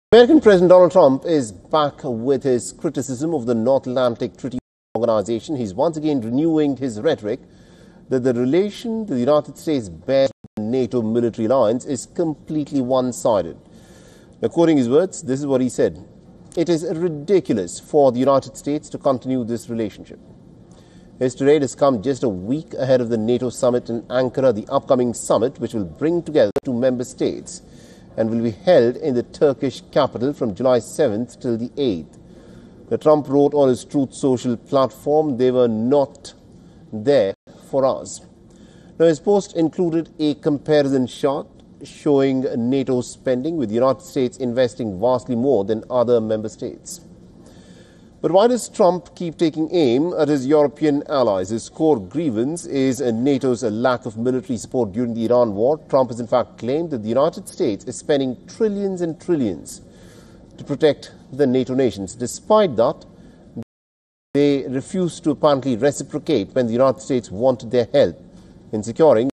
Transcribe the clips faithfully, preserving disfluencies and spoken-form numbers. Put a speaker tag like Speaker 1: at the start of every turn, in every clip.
Speaker 1: American President Donald Trump is back with his criticism of the North Atlantic Treaty Organization. He's once again renewing his rhetoric that the relation the United States bears with the NATO military alliance is completely one-sided. Now, quoting his words, this is what he said: "It is ridiculous for the United States to continue this relationship." His tirade has come just a week ahead of the NATO summit in Ankara, the upcoming summit which will bring together two member states and will be held in the Turkish capital from July seventh till the eighth. The Trump wrote on his Truth Social platform, "They were not there for us." Now, his post included a comparison chart showing NATO spending, with the United States investing vastly more than other member states. But why does Trump keep taking aim at his European allies? His core grievance is NATO's lack of military support during the Iran war. Trump has in fact claimed that the United States is spending trillions and trillions to protect the NATO nations. Despite that, they refused to apparently reciprocate when the United States wanted their help in securing.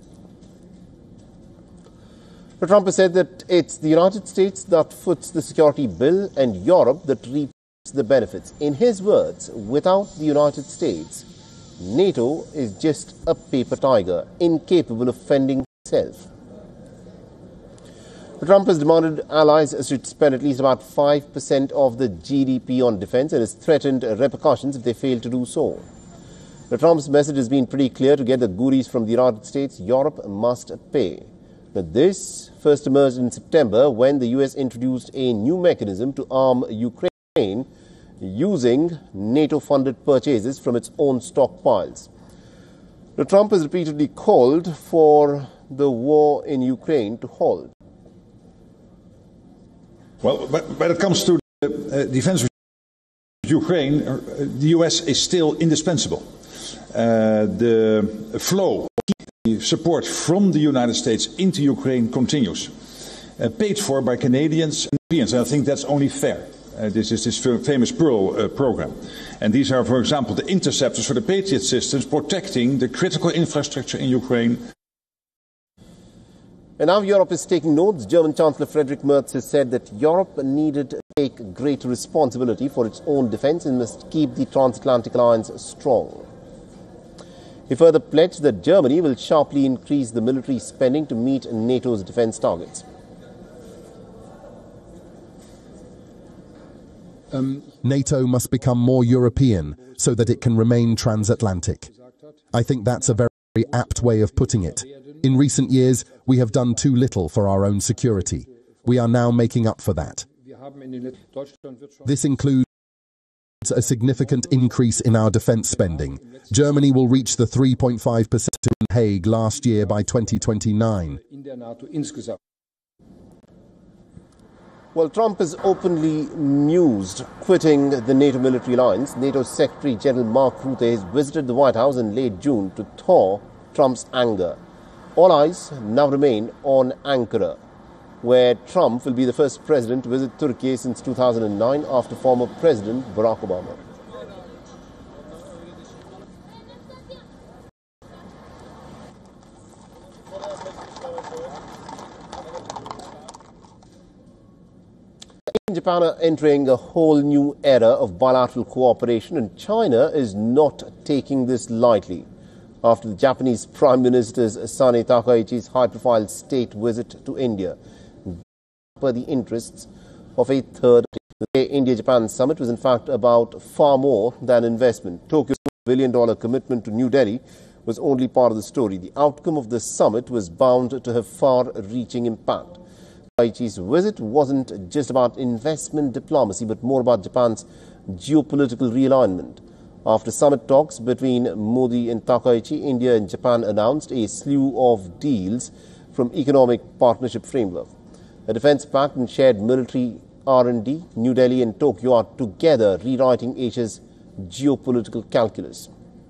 Speaker 1: But Trump has said that it's the United States that foots the security bill and Europe that reaps the benefits. In his words, without the United States, NATO is just a paper tiger, incapable of fending itself. Trump has demanded allies should spend at least about five percent of the G D P on defense and has threatened repercussions if they fail to do so. Now, Trump's message has been pretty clear: to get the goodies from the United States, Europe must pay. Now, this first emerged in September when the U S introduced a new mechanism to arm Ukraine using NATO-funded purchases from its own stockpiles. Now, Trump has repeatedly called for the war in Ukraine to halt.
Speaker 2: Well, when it comes to the uh, defense of Ukraine, uh, the U S is still indispensable. Uh, the flow of support from the United States into Ukraine continues, uh, paid for by Canadians and Europeans, and I think that's only fair. Uh, this is this famous Pearl uh, program. And these are, for example, the interceptors for the Patriot systems protecting the critical infrastructure in Ukraine.
Speaker 1: And now Europe is taking notes. German Chancellor Friedrich Merz has said that Europe needed to take great responsibility for its own defense and must keep the transatlantic alliance strong. He further pledged that Germany will sharply increase the military spending to meet NATO's defense targets.
Speaker 3: Um, NATO must become more European so that it can remain transatlantic. I think that's a very apt way of putting it. In recent years, we have done too little for our own security. We are now making up for that. This includes a significant increase in our defense spending. Germany will reach the three point five percent in Hague last year by twenty twenty-nine.
Speaker 1: Well, Trump is openly mused quitting the NATO military alliance. NATO Secretary General Mark Rutte has visited the White House in late June to thaw Trump's anger. All eyes now remain on Ankara, where Trump will be the first president to visit Turkey since two thousand nine after former President Barack Obama. Japan are entering a whole new era of bilateral cooperation, and China is not taking this lightly. After the Japanese Prime Minister's Sane Takaichi's high-profile state visit to India, for the interests of a third. The India-Japan summit was in fact about far more than investment. Tokyo's billion dollar commitment to New Delhi was only part of the story. The outcome of the summit was bound to have far-reaching impact. Takaichi's visit wasn't just about investment diplomacy, but more about Japan's geopolitical realignment. After summit talks between Modi and Takaichi, India and Japan announced a slew of deals from economic partnership framework. A defense pact and shared military R and D, New Delhi and Tokyo are together rewriting Asia's geopolitical calculus.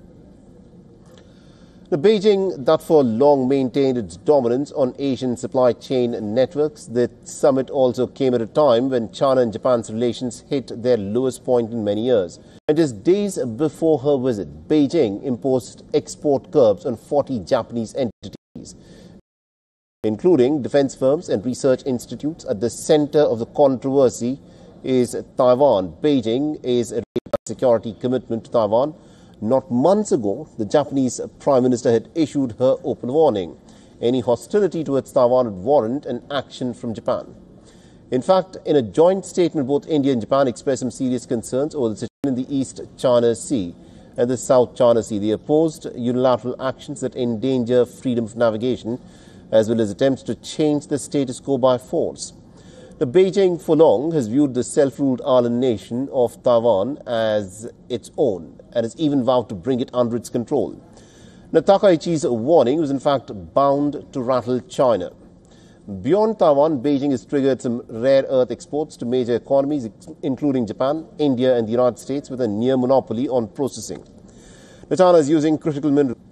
Speaker 1: The Beijing, that for long maintained its dominance on Asian supply chain networks, the summit also came at a time when China and Japan's relations hit their lowest point in many years. And just days before her visit, Beijing imposed export curbs on forty Japanese entities. including defense firms and research institutes. At the center of the controversy is Taiwan. Beijing is a security commitment to Taiwan. Not months ago, the Japanese Prime Minister had issued her open warning. Any hostility towards Taiwan would warrant an action from Japan. In fact, in a joint statement, both India and Japan expressed some serious concerns over the situation in the East China Sea and the South China Sea. They opposed unilateral actions that endanger freedom of navigation, as well as attempts to change the status quo by force. The Beijing for long has viewed the self-ruled island nation of Taiwan as its own and has even vowed to bring it under its control. Now, Takaichi's warning was in fact bound to rattle China. Beyond Taiwan, Beijing has triggered some rare earth exports to major economies, including Japan, India and the United States, with a near monopoly on processing. Now, China is using critical minerals